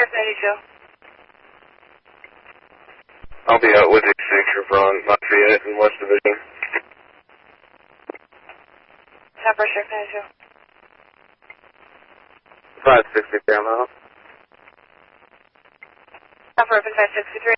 I'll be out with a signature on Lafayette in West Division. Top pressure, 92. 560 Paramount. Top open 563.